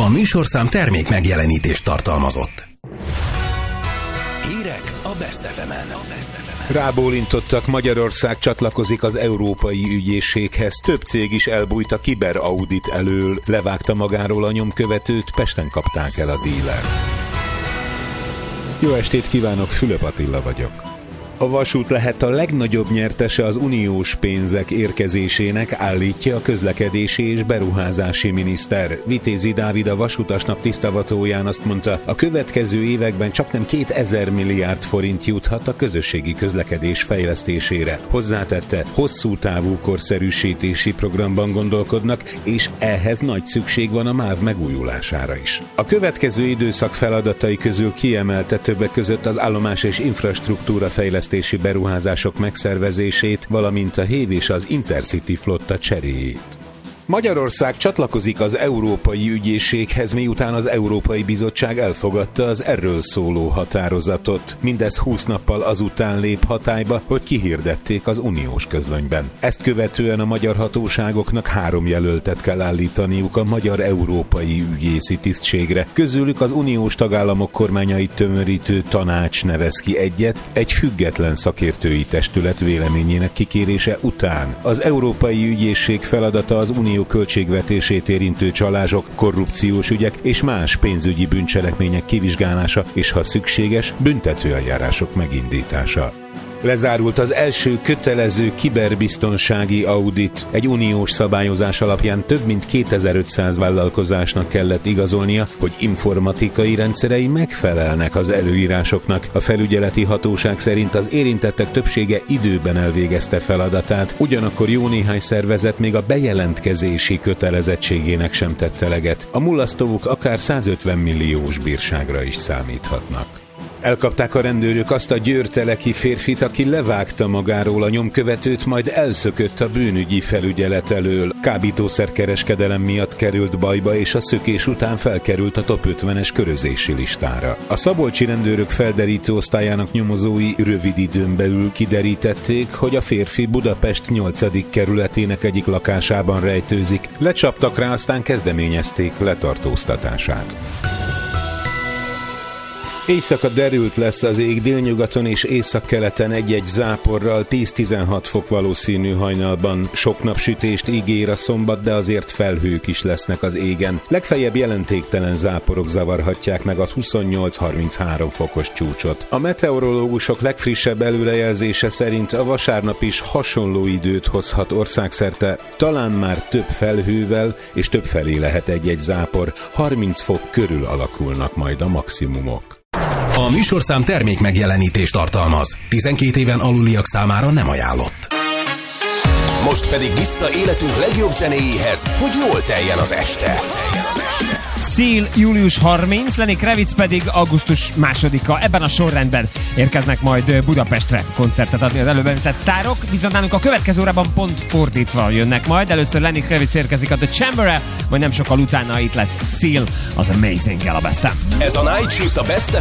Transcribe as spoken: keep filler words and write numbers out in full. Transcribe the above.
A műsorszám termék megjelenítést tartalmazott. Hírek a Best ef emen. Rábólintottak, Magyarország csatlakozik az Európai Ügyészséghez. Több cég is elbújt a kiberaudit elől. Levágta magáról a nyomkövetőt, Pesten kapták el a dílert. Jó estét kívánok, Fülöp Attila vagyok. A vasút lehet a legnagyobb nyertese az uniós pénzek érkezésének, állítja a közlekedési és beruházási miniszter. Vitézi Dávid, a Vasutasnap tisztavatóján azt mondta, a következő években csaknem kétezer milliárd forint juthat a közösségi közlekedés fejlesztésére. Hozzátette, hosszú távú korszerűsítési programban gondolkodnak, és ehhez nagy szükség van a MÁV megújulására is. A következő időszak feladatai közül kiemelte többek között az állomás és infrastruktúra fejlesztését, beruházások megszervezését, valamint a Hév és az Intercity flotta cseréjét. Magyarország csatlakozik az Európai Ügyészséghez, miután az Európai Bizottság elfogadta az erről szóló határozatot. Mindez húsz nappal azután lép hatályba, hogy kihirdették az uniós közlönyben. Ezt követően a magyar hatóságoknak három jelöltet kell állítaniuk a magyar európai ügyészi tisztségre. Közülük az uniós tagállamok kormányait tömörítő tanács nevez ki egyet, egy független szakértői testület véleményének kikérése után. Az Európai Ügyészség feladata az unió költségvetését érintő csalások, korrupciós ügyek és más pénzügyi bűncselekmények kivizsgálása és, ha szükséges, büntetőeljárások megindítása. Lezárult az első kötelező kiberbiztonsági audit. Egy uniós szabályozás alapján több mint kétezer-ötszáz vállalkozásnak kellett igazolnia, hogy informatikai rendszerei megfelelnek az előírásoknak. A felügyeleti hatóság szerint az érintettek többsége időben elvégezte feladatát, ugyanakkor jó néhány szervezet még a bejelentkezési kötelezettségének sem tette eleget. A mulasztók akár százötven milliós bírságra is számíthatnak. Elkapták a rendőrök azt a győrteleki férfit, aki levágta magáról a nyomkövetőt, majd elszökött a bűnügyi felügyelet elől. Kábítószerkereskedelem miatt került bajba, és a szökés után felkerült a top ötvenes körözési listára. A szabolcsi rendőrök felderítő osztályának nyomozói rövid időn belül kiderítették, hogy a férfi Budapest nyolcadik kerületének egyik lakásában rejtőzik. Lecsaptak rá, aztán kezdeményezték letartóztatását. Éjszaka derült lesz az ég, délnyugaton és északkeleten egy-egy záporral, tíz-tizenhat fok valószínű hajnalban. Sok napsütést ígér a szombat, de azért felhők is lesznek az égen. Legfeljebb jelentéktelen záporok zavarhatják meg a huszonnyolc-harminchárom fokos csúcsot. A meteorológusok legfrissebb előrejelzése szerint a vasárnap is hasonló időt hozhat országszerte, talán már több felhővel és több felé lehet egy-egy zápor. harminc fok körül alakulnak majd a maximumok. A műsorszám termék megjelenítést tartalmaz. tizenkét éven aluliak számára nem ajánlott. Most pedig vissza életünk legjobb zenéjéhez, hogy jól teljen az este. Seal július harmincadika, Lenny Kravitz pedig augusztus másodika. Ebben a sorrendben érkeznek majd Budapestre koncertet adni az előbb említett sztárok, viszont nálunk a következő órában pont fordítva jönnek majd. Először Lenny Kravitz érkezik a The Chamber-re, majd nem sokkal utána itt lesz Seal, az Amazing-gel a Bestem. Ez a Night Shift a Best